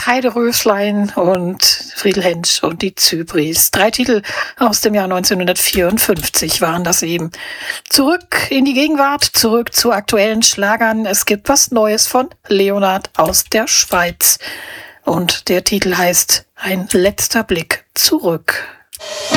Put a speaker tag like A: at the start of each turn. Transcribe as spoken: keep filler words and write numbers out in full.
A: Heideröslein und Friedel Hensch und die Zybris. Drei Titel aus dem Jahr neunzehnhundertvierundfünfzig waren das eben. Zurück in die Gegenwart, zurück zu aktuellen Schlagern. Es gibt was Neues von Leonard aus der Schweiz. Und der Titel heißt Ein letzter Blick zurück.